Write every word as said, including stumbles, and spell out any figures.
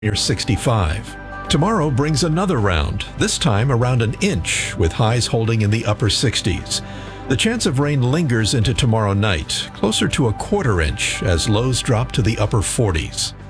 near sixty-five. Tomorrow brings another round, this time around an inch, with highs holding in the upper sixties. The chance of rain lingers into tomorrow night, closer to a quarter inch as lows drop to the upper forties.